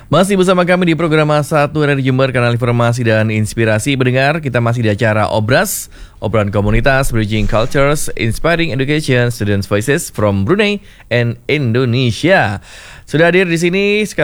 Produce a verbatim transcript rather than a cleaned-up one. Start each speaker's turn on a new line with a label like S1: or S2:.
S1: Masih bersama kami di program satu dari Jember, kanal informasi dan inspirasi. Mendengar, kita masih di acara Obras, obrolan komunitas, Bridging Cultures, Inspiring Education, Students Voices from Brunei and Indonesia. Sudah hadir di sini